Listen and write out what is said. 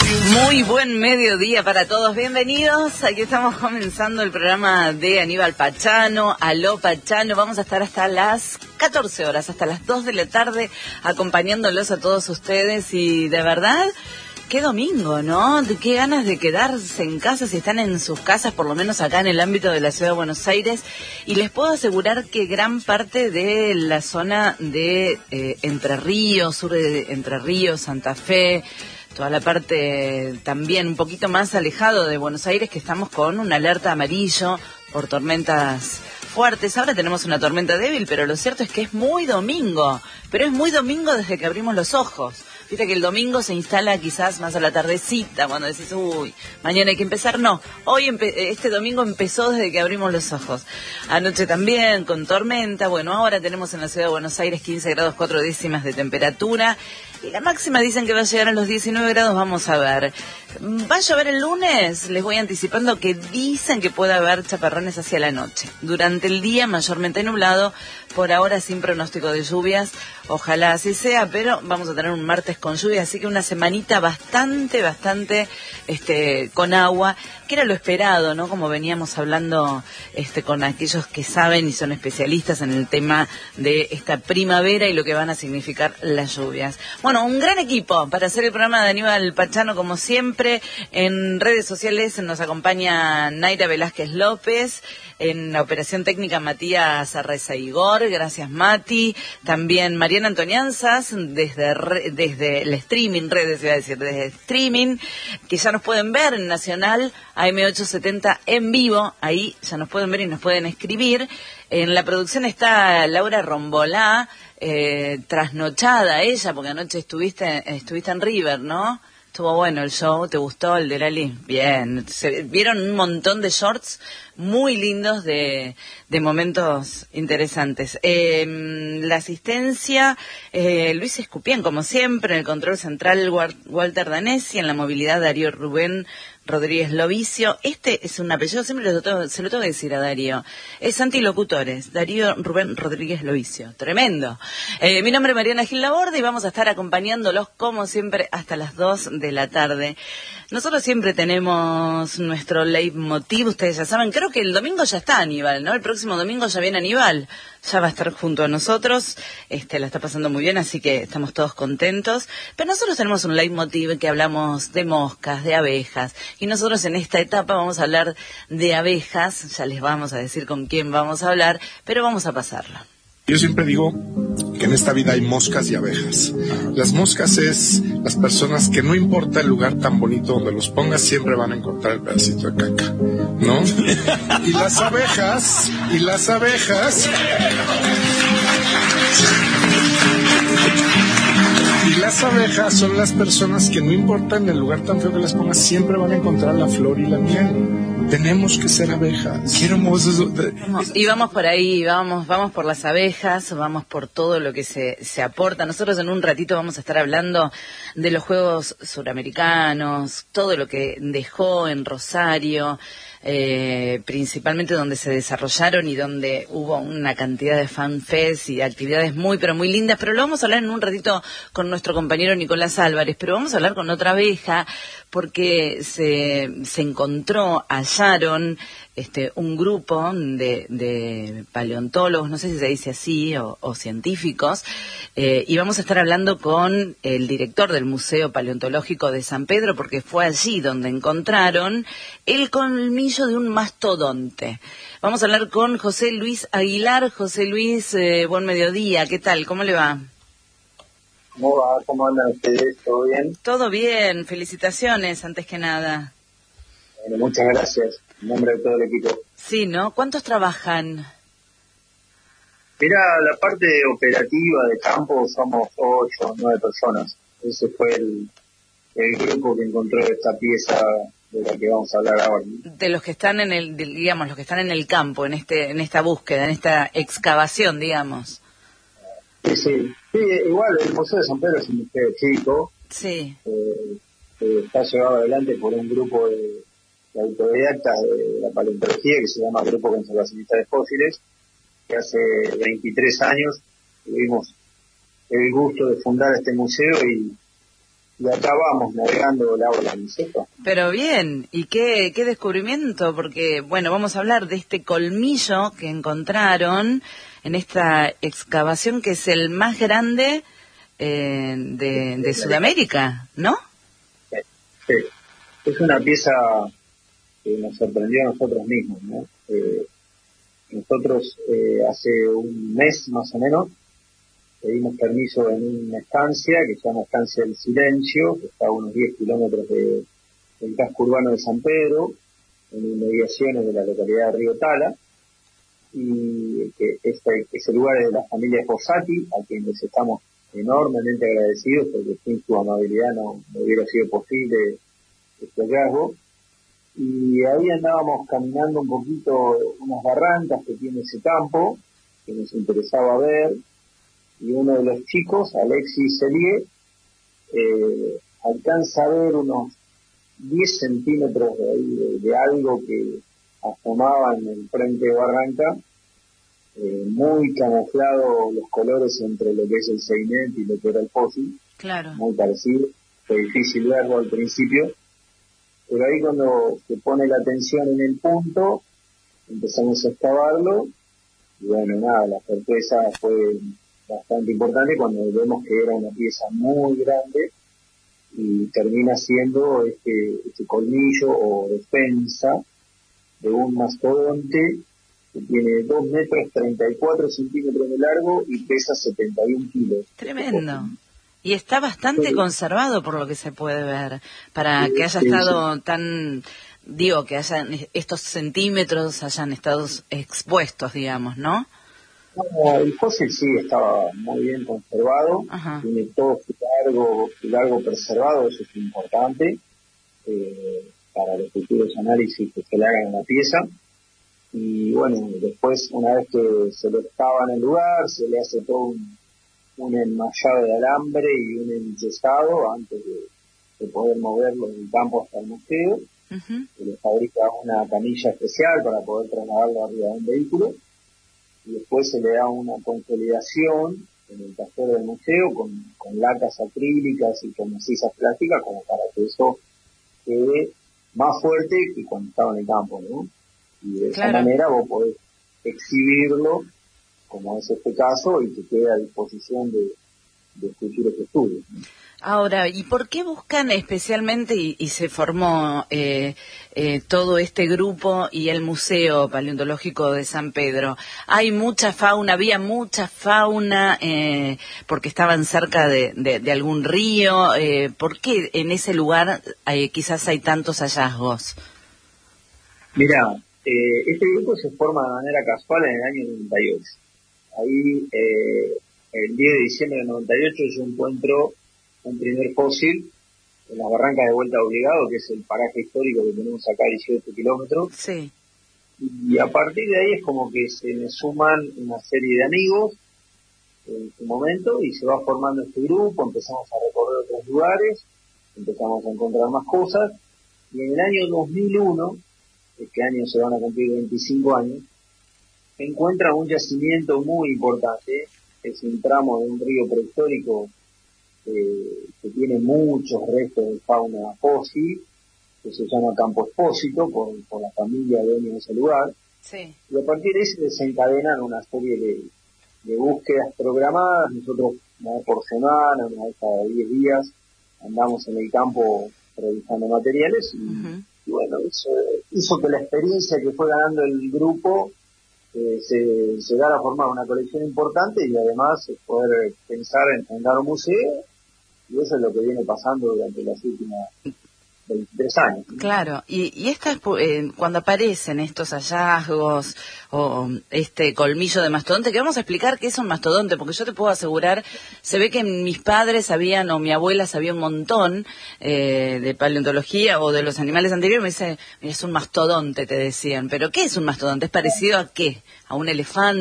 Muy buen mediodía para todos, bienvenidos. Aquí estamos comenzando el programa de Aníbal Pachano, Aló Pachano. Vamos a estar hasta las 14 horas, hasta las 2 de la tarde, acompañándolos a todos ustedes. Y de verdad, qué domingo, ¿no? Qué ganas de quedarse en casa, si están en sus casas, por lo menos acá en el ámbito de la ciudad de Buenos Aires. Y les puedo asegurar que gran parte de la zona de Entre Ríos, sur de Entre Ríos, Santa Fe, toda la parte también un poquito más alejado de Buenos Aires, que estamos con una alerta amarillo por tormentas fuertes. Ahora tenemos una tormenta débil, pero lo cierto es que es muy domingo. Pero es muy domingo desde que abrimos los ojos. Viste que el domingo se instala quizás más a la tardecita, cuando decís, uy, mañana hay que empezar. No, este domingo empezó desde que abrimos los ojos. Anoche también, con tormenta. Bueno, ahora tenemos en la ciudad de Buenos Aires 15 grados 4 décimas de temperatura. Y la máxima dicen que va a llegar a los 19 grados, vamos a ver. ¿Va a llover el lunes? Les voy anticipando que dicen que puede haber chaparrones hacia la noche. Durante el día mayormente nublado, por ahora sin pronóstico de lluvias. Ojalá así sea, pero vamos a tener un martes con lluvia, así que una semanita bastante con agua, que era lo esperado, ¿no? Como veníamos hablando con aquellos que saben y son especialistas en el tema de esta primavera y lo que van a significar las lluvias. Bueno, un gran equipo para hacer el programa de Aníbal Pachano, como siempre. En redes sociales nos acompaña Naira Velázquez López, en la operación técnica Matías Arreza Igor, gracias Mati, también Mariana Antonianzas desde el streaming, desde streaming, que ya nos pueden ver en Nacional AM870 en vivo, ahí ya nos pueden ver y nos pueden escribir. En la producción está Laura Rombolá, trasnochada ella, porque anoche estuviste en River, ¿no? Estuvo bueno el show, ¿te gustó el de Lali? Bien, se vieron un montón de shorts muy lindos de momentos interesantes. La asistencia, Luis Escupien, como siempre, en el control central Walter Danesi, en la movilidad Darío Rubén Rodríguez Lovicio. Este es un apellido, siempre se lo tengo que decir a Darío. Es Antilocutores, Darío Rubén Rodríguez Lovicio. Tremendo. Mi nombre es Mariana Gil Laborde y vamos a estar acompañándolos como siempre hasta las 2 de la tarde. Nosotros siempre tenemos nuestro leitmotiv, ustedes ya saben. Creo que el domingo ya está Aníbal, ¿no? El próximo domingo ya viene Aníbal. Ya va a estar junto a nosotros, la está pasando muy bien, así que estamos todos contentos. Pero nosotros tenemos un leitmotiv que hablamos de moscas, de abejas, y nosotros en esta etapa vamos a hablar de abejas, ya les vamos a decir con quién vamos a hablar, pero vamos a pasarla. Yo siempre digo que en esta vida hay moscas y abejas. Las moscas es las personas que no importa el lugar tan bonito donde los pongas, siempre van a encontrar el pedacito de caca, ¿no? Y las abejas son las personas que no importa en el lugar tan feo que las pongas, siempre van a encontrar la flor y la miel. Tenemos que ser abejas. Qué hermoso eso. Y vamos por ahí, vamos por las abejas, vamos por todo lo que se aporta. Nosotros en un ratito vamos a estar hablando de los Juegos Suramericanos, todo lo que dejó en Rosario, principalmente donde se desarrollaron y donde hubo una cantidad de fanfests y actividades muy pero muy lindas, pero lo vamos a hablar en un ratito con nuestro compañero Nicolás Álvarez, pero vamos a hablar con otra abeja porque se hallaron un grupo de paleontólogos, no sé si se dice así, o científicos, y vamos a estar hablando con el director del Museo Paleontológico de San Pedro, porque fue allí donde encontraron el colmillo de un mastodonte. Vamos a hablar con José Luis Aguilar. José Luis, buen mediodía, ¿qué tal? ¿Cómo le va? ¿Cómo va? ¿Cómo andan ustedes? ¿Todo bien? Todo bien, felicitaciones antes que nada. Bueno, muchas gracias, en nombre de todo el equipo. Sí, ¿no? ¿Cuántos trabajan? Mira, la parte operativa de campo somos 8 o 9 personas. Ese fue el grupo que encontró esta pieza de la que vamos a hablar ahora. De los que están los que están en el campo, en esta búsqueda, en esta excavación, digamos. Sí, igual el Museo de San Pedro es un museo chico. Sí. Está llevado adelante por un grupo de autodidactas de la paleontología que se llama Grupo Conservacionista de Fósiles, que hace 23 años tuvimos el gusto de fundar este museo y y acá vamos navegando la ola, ¿no es cierto? Pero bien, ¿y qué descubrimiento? Porque, bueno, vamos a hablar de este colmillo que encontraron en esta excavación que es el más grande de Sudamérica, ¿no? Sí. Es una pieza que nos sorprendió a nosotros mismos, ¿no? Nosotros hace un mes más o menos pedimos permiso en una estancia que se llama Estancia del Silencio, que está a unos 10 kilómetros del casco urbano de San Pedro, en inmediaciones de la localidad de Río Tala, y que ese lugar es de la familia Fossati, a quienes estamos enormemente agradecidos, porque sin su amabilidad no hubiera sido posible este hallazgo. Y ahí andábamos caminando un poquito unas barrancas que tiene ese campo, que nos interesaba ver, y uno de los chicos, Alexis Celier, alcanza a ver unos 10 centímetros de algo que asomaba en el frente de barranca, muy camuflado los colores entre lo que es el seinet y lo que era el fósil, claro, muy parecido, fue difícil verlo al principio, pero ahí cuando se pone la atención en el punto, empezamos a excavarlo, y bueno, nada, la sorpresa fue bastante importante cuando vemos que era una pieza muy grande y termina siendo este colmillo o defensa de un mastodonte que tiene 2 metros 34 centímetros de largo y pesa 71 kilos. Tremendo. Y está bastante conservado por lo que se puede ver, para que haya Sí. estado tan, digo, que hayan estos centímetros hayan estado expuestos, digamos, ¿no? No, el fósil sí estaba muy bien conservado, Ajá. tiene todo su largo preservado, eso es importante para los futuros análisis que se le hagan a la pieza. Y bueno, después, una vez que se lo excava en el lugar, se le hace todo un enmallado de alambre y un enyesado antes de poder moverlo del campo hasta el museo. Uh-huh. Se le fabrica una camilla especial para poder trasladarlo arriba de un vehículo. Y después se le da una consolidación en el taller del museo con lacas acrílicas y con macizas plásticas como para que eso quede más fuerte que cuando estaba en el campo, ¿no? Y de esa manera vos podés exhibirlo, como es este caso, y que quede a disposición de futuros estudios, ¿no? Ahora, ¿y por qué buscan especialmente, y se formó todo este grupo y el Museo Paleontológico de San Pedro? Hay mucha fauna, había mucha fauna, porque estaban cerca de algún río. ¿Por qué en ese lugar quizás hay tantos hallazgos? Mira, este grupo se forma de manera casual en el año 98. Ahí, el 10 de diciembre del 98, yo encuentro un primer fósil en las barrancas de Vuelta Obligado, que es el paraje histórico que tenemos acá a 18 kilómetros. Sí. Y a partir de ahí es como que se me suman una serie de amigos en su momento y se va formando este grupo, empezamos a recorrer otros lugares, empezamos a encontrar más cosas, y en el año 2001, este año se van a cumplir 25 años, se encuentra un yacimiento muy importante, es un tramo de un río prehistórico que tiene muchos restos de fauna fósil, que se llama Campo Expósito, por la familia dueña de ese lugar. Sí. Y a partir de ahí se desencadenan una serie de búsquedas programadas. Nosotros, una vez por semana, una vez cada 10 días, andamos en el campo revisando materiales y bueno, eso hizo que la experiencia que fue ganando el grupo se llegara a formar una colección importante y además poder pensar en dar un museo, y eso es lo que viene pasando durante las últimas 23 años. Claro, y estas, cuando aparecen estos hallazgos o este colmillo de mastodonte, que vamos a explicar qué es un mastodonte, porque yo te puedo asegurar, se ve que mis padres sabían o mi abuela sabía un montón de paleontología o de los animales anteriores, me dice, es un mastodonte, te decían, pero ¿qué es un mastodonte? ¿Es parecido a qué? ¿A un elefante?